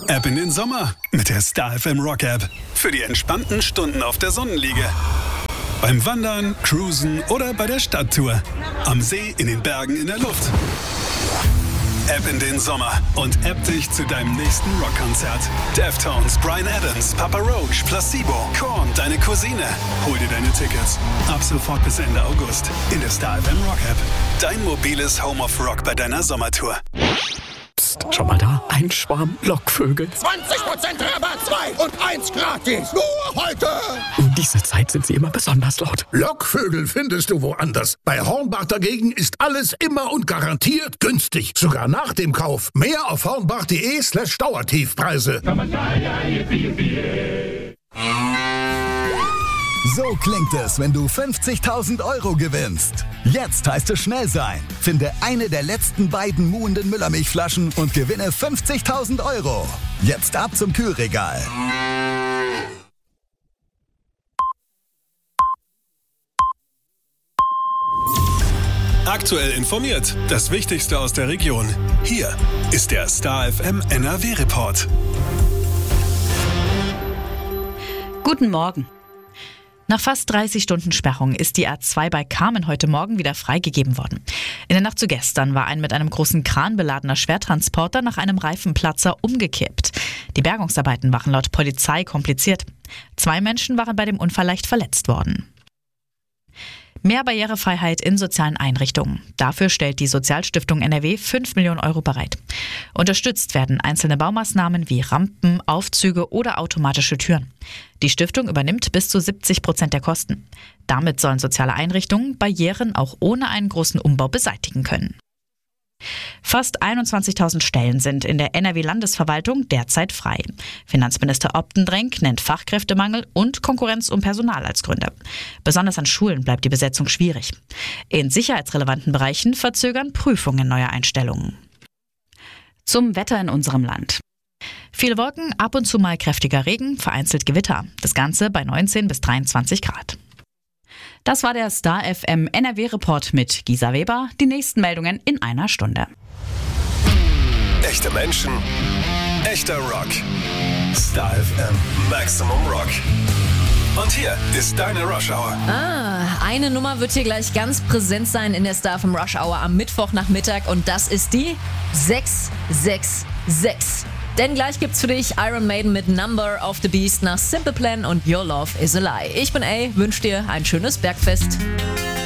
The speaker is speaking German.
Ab in den Sommer mit der Star FM Rock App. Für die entspannten Stunden auf der Sonnenliege. Beim Wandern, Cruisen oder bei der Stadttour. Am See, in den Bergen, in der Luft. Ab in den Sommer und app dich zu deinem nächsten Rockkonzert. Deftones, Bryan Adams, Papa Roach, Placebo, Korn, deine Cousine. Hol dir deine Tickets. Ab sofort bis Ende August in der Star FM Rock App. Dein mobiles Home of Rock bei deiner Sommertour. Psst, schon mal da? Ein Schwarm Lockvögel. 20% Rabatt, 2 und 1 gratis. Nur heute. Um diese Zeit sind sie immer besonders laut. Lockvögel findest du woanders. Bei Hornbach dagegen ist alles immer und garantiert günstig. Sogar nach dem Kauf. Mehr auf hornbach.de/Dauertiefpreise. So klingt es, wenn du 50.000 Euro gewinnst. Jetzt heißt es schnell sein. Finde eine der letzten beiden muhenden Müllermilchflaschen und gewinne 50.000 Euro. Jetzt ab zum Kühlregal. Aktuell informiert. Das Wichtigste aus der Region. Hier ist der Star FM NRW Report. Guten Morgen. Nach fast 30 Stunden Sperrung ist die A2 bei Kamen heute Morgen wieder freigegeben worden. In der Nacht zu gestern war ein mit einem großen Kran beladener Schwertransporter nach einem Reifenplatzer umgekippt. Die Bergungsarbeiten waren laut Polizei kompliziert. 2 Menschen waren bei dem Unfall leicht verletzt worden. Mehr Barrierefreiheit in sozialen Einrichtungen. Dafür stellt die Sozialstiftung NRW 5 Millionen Euro bereit. Unterstützt werden einzelne Baumaßnahmen wie Rampen, Aufzüge oder automatische Türen. Die Stiftung übernimmt bis zu 70% der Kosten. Damit sollen soziale Einrichtungen Barrieren auch ohne einen großen Umbau beseitigen können. Fast 21.000 Stellen sind in der NRW-Landesverwaltung derzeit frei. Finanzminister Optendrenk nennt Fachkräftemangel und Konkurrenz um Personal als Gründe. Besonders an Schulen bleibt die Besetzung schwierig. In sicherheitsrelevanten Bereichen verzögern Prüfungen neue Einstellungen. Zum Wetter in unserem Land. Viele Wolken, ab und zu mal kräftiger Regen, vereinzelt Gewitter. Das Ganze bei 19 bis 23 Grad. Das war der Star FM NRW-Report mit Gisa Weber. Die nächsten Meldungen in einer Stunde. Echte Menschen, echter Rock. Star FM Maximum Rock. Und hier ist deine Rush Hour. Eine Nummer wird hier gleich ganz präsent sein in der Star FM Rush Hour am Mittwochnachmittag und das ist die 666. Denn gleich gibt's für dich Iron Maiden mit Number of the Beast nach Simple Plan und Your Love is a Lie. Ich bin A, wünsche dir ein schönes Bergfest.